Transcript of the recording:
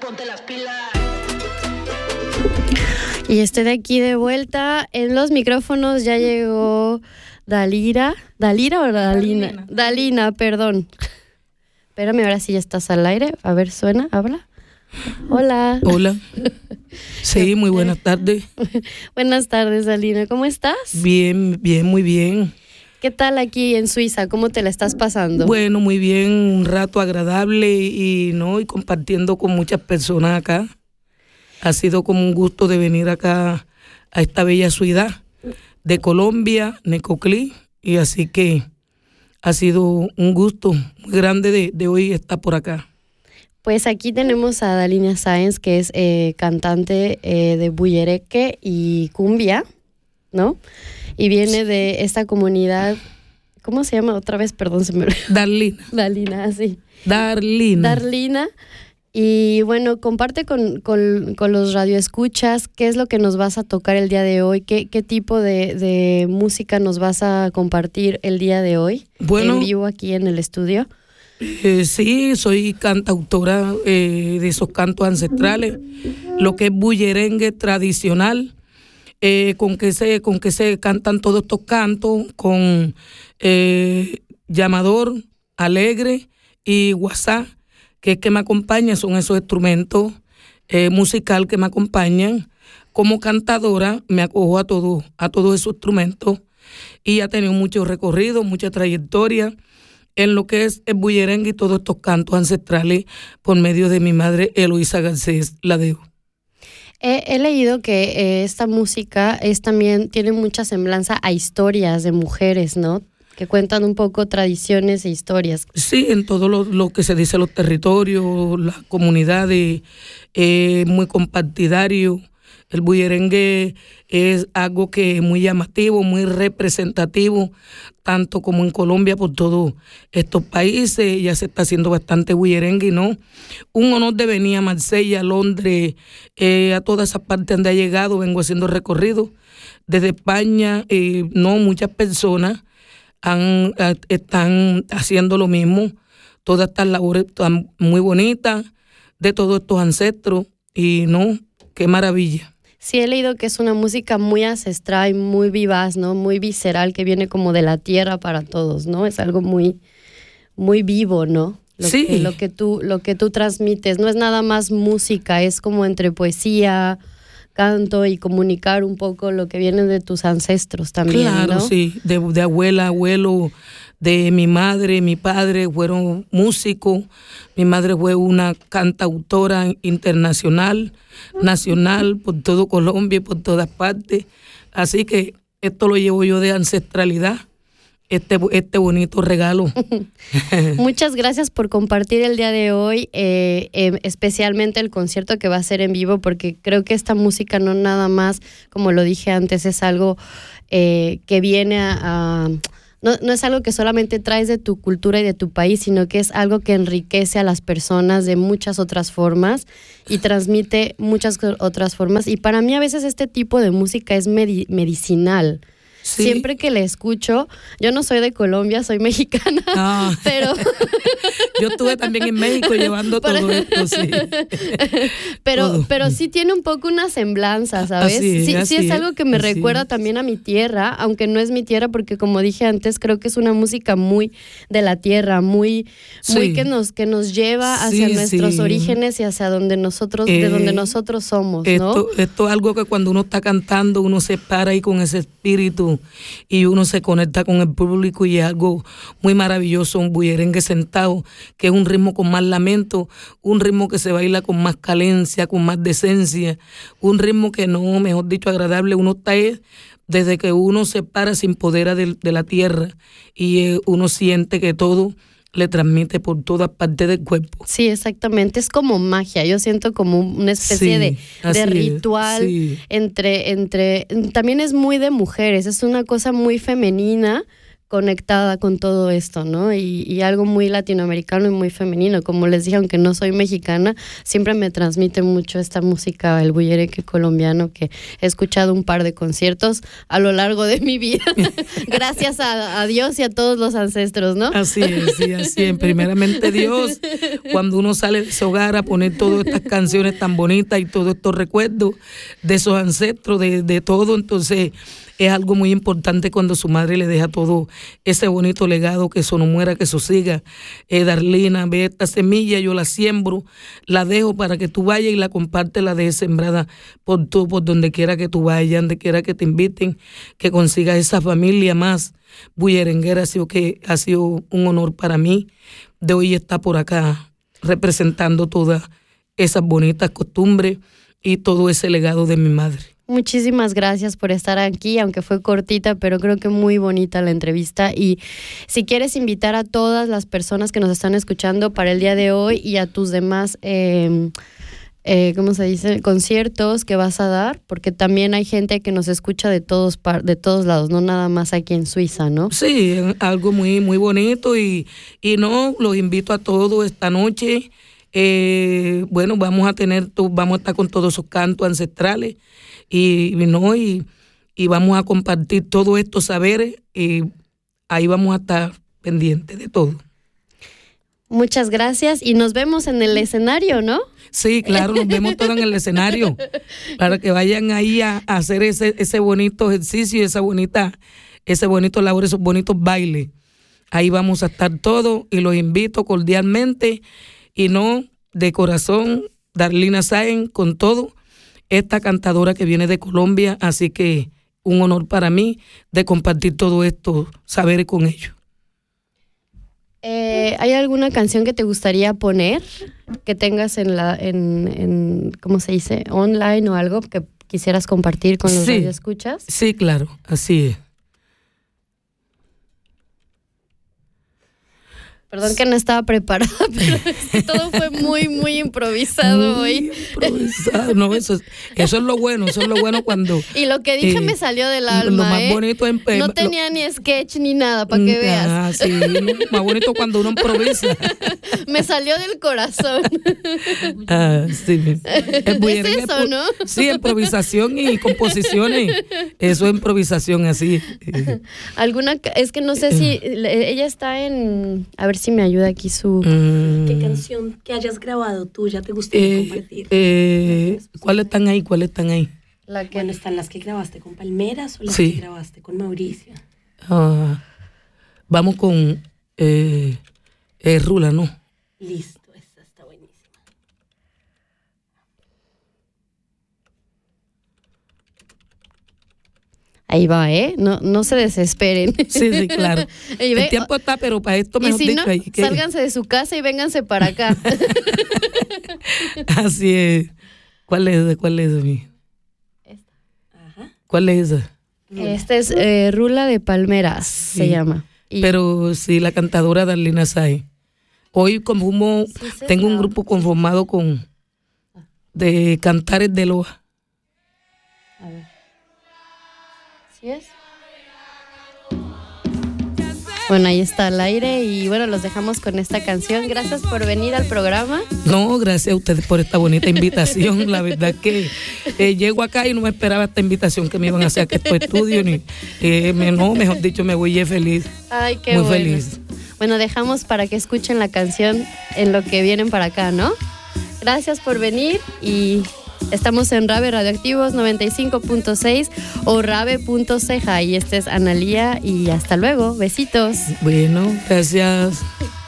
ponte las pilas. Y estoy de aquí de vuelta. En los micrófonos ya llegó Dalira. ¿Dalira o Dalina? Dalina, perdón. Espérame, ahora sí ya estás al aire. A ver, ¿suena? ¿Habla? Hola. Hola. Sí, muy buenas tardes. Buenas tardes, Dalina. ¿Cómo estás? Bien, bien, muy bien. ¿Qué tal aquí en Suiza? ¿Cómo te la estás pasando? Bueno, muy bien, un rato agradable y compartiendo con muchas personas acá. Ha sido como un gusto de venir acá a esta bella ciudad de Colombia, Necoclí, y así que ha sido un gusto muy grande de hoy estar por acá. Pues aquí tenemos a Dalina Sáenz, que es cantante de bullereque y cumbia, ¿no? Y viene de esta comunidad, ¿cómo se llama otra vez? Perdón, se me olvidó. Darlina. Dalina, sí. Darlina. Darlina. Y bueno, comparte con los radioescuchas qué es lo que nos vas a tocar el día de hoy, qué tipo de música nos vas a compartir el día de hoy, en vivo aquí en el estudio. Sí, soy cantautora de esos cantos ancestrales, lo que es bullerengue tradicional, con que se cantan todos estos cantos, con llamador, alegre y guasá, que es que me acompaña, son esos instrumentos musical que me acompañan. Como cantadora me acojo a todos esos instrumentos y ha tenido mucho recorrido, mucha trayectoria en lo que es el bullerengue y todos estos cantos ancestrales por medio de mi madre Eloísa Garcés Ladeo. He leído que esta música tiene mucha semblanza a historias de mujeres, ¿no? Que cuentan un poco tradiciones e historias. Sí, en todo lo que se dice los territorios, las comunidades, muy compartidario. El bullerengue es algo que es muy llamativo, muy representativo, tanto como en Colombia por todos estos países. Ya se está haciendo bastante bullerengue, ¿no? Un honor de venir a Marsella, a Londres, a todas esas partes donde ha llegado, vengo haciendo recorrido. Desde España, muchas personas están haciendo lo mismo. Todas estas labores están muy bonitas de todos estos ancestros y qué maravilla. Sí, he leído que es una música muy ancestral, muy vivaz, ¿no? Muy visceral, que viene como de la tierra para todos, ¿no? Es algo muy, muy vivo, ¿no? Lo que tú transmites. No es nada más música, es como entre poesía, canto y comunicar un poco lo que viene de tus ancestros también, claro, ¿no? Sí, de abuela, abuelo, de mi madre, mi padre fueron músicos. Mi madre fue una cantautora internacional, nacional, por todo Colombia y por todas partes. Así que esto lo llevo yo de ancestralidad, este bonito regalo. Muchas gracias por compartir el día de hoy, especialmente el concierto que va a ser en vivo, porque creo que esta música no nada más, como lo dije antes, es algo que viene no es algo que solamente traes de tu cultura y de tu país, sino que es algo que enriquece a las personas de muchas otras formas y transmite muchas otras formas. Y para mí a veces este tipo de música es medicinal. Sí. Siempre que la escucho, yo no soy de Colombia, soy mexicana, pero... Yo estuve también en México llevando todo esto, sí. Pero sí tiene un poco una semblanza, ¿sabes? Sí es algo que me recuerda también a mi tierra, aunque no es mi tierra, porque como dije antes, creo que es una música muy de la tierra, muy que nos lleva hacia nuestros orígenes y hacia donde de donde nosotros somos, ¿no? Esto es algo que cuando uno está cantando, uno se para ahí con ese espíritu y uno se conecta con el público y es algo muy maravilloso, un bullerengue sentado, que es un ritmo con más lamento, un ritmo que se baila con más cadencia, con más decencia, un ritmo que mejor dicho, agradable. Uno está desde que uno se para, se empodera de la tierra y uno siente que todo le transmite por todas partes del cuerpo. Sí, exactamente, es como magia, yo siento como una especie de ritual entre también es muy de mujeres, es una cosa muy femenina conectada con todo esto, ¿no? Y algo muy latinoamericano y muy femenino. Como les dije, aunque no soy mexicana, siempre me transmite mucho esta música, el bullerengue colombiano, que he escuchado un par de conciertos a lo largo de mi vida. Gracias a Dios y a todos los ancestros, ¿no? Así es, sí, así es. Primeramente Dios, cuando uno sale de su hogar a poner todas estas canciones tan bonitas y todos estos recuerdos de esos ancestros, de todo, entonces es algo muy importante cuando su madre le deja todo ese bonito legado, que eso no muera, que eso siga. Darlina, ve esta semilla, yo la siembro, la dejo para que tú vayas y la compartes, la dejes sembrada por donde quiera que tú vayas, donde quiera que te inviten, que consigas esa familia más bullerenguera. Ha sido un honor para mí de hoy estar por acá representando todas esas bonitas costumbres y todo ese legado de mi madre. Muchísimas gracias por estar aquí, aunque fue cortita, pero creo que muy bonita la entrevista. Y si quieres invitar a todas las personas que nos están escuchando para el día de hoy y a tus demás, ¿cómo se dice? Conciertos que vas a dar, porque también hay gente que nos escucha de todos lados, no nada más aquí en Suiza, ¿no? Sí, algo muy, muy bonito y no, los invito a todos esta noche. Bueno, vamos a estar con todos esos cantos ancestrales y vamos a compartir todos estos saberes y ahí vamos a estar pendientes de todo. Muchas gracias y nos vemos en el escenario, ¿no? Sí, claro, nos vemos todos en el escenario para que vayan ahí a hacer ese bonito ejercicio, ese bonito labor, esos bonitos bailes. Ahí vamos a estar todos y los invito cordialmente y no de corazón, Darlina Sáenz con todo, esta cantadora que viene de Colombia, así que un honor para mí de compartir todo esto, saber con ellos. ¿Hay alguna canción que te gustaría poner, que tengas en ¿cómo se dice? Online o algo que quisieras compartir con los radioescuchas? Sí, claro, así es. Perdón que no estaba preparada, pero es que todo fue muy, muy improvisado hoy. Improvisado, no, eso es lo bueno, cuando... Y lo que dije me salió del alma, lo más bonito no tenía ni sketch ni nada, para que veas. Sí, lo más bonito cuando uno improvisa. Me salió del corazón. Sí. Es eso, ¿no? Sí, improvisación y composiciones. Eso es improvisación, así. Es que no sé si ella está en... A ver si me ayuda aquí su... ¿Qué canción que hayas grabado tú ya te gustaría compartir? ¿Cuáles están ahí? Bueno, ¿están las que grabaste con Palmeras o las que grabaste con Mauricio? Vamos con Rula, ¿no? Listo, esa está buenísima. Ahí va, no se desesperen. Sí, claro. El tiempo está, pero para esto mejor y si dicho no, ahí. sálganse de su casa y vénganse para acá. Así es. ¿Cuál es mi? Esta. Ajá. ¿Cuál es esa? Esta es Rula de Palmeras, se llama. Pero sí, la cantadora Darlina Sáenz. Hoy tengo un grupo conformado de cantares de Loja. A ver. ¿Sí es? Bueno, ahí está al aire y bueno, los dejamos con esta canción. Gracias por venir al programa. No, gracias a ustedes por esta bonita invitación. La verdad que llego acá y no me esperaba esta invitación que me iban a hacer a estos estudios. Mejor dicho, me voy feliz. Ay, qué muy bueno. Feliz. Bueno, dejamos para que escuchen la canción en lo que vienen para acá, ¿no? Gracias por venir y estamos en Rave Radioactivos 95.6 o rave.ceja y este es Analía y hasta luego, besitos. Bueno, gracias.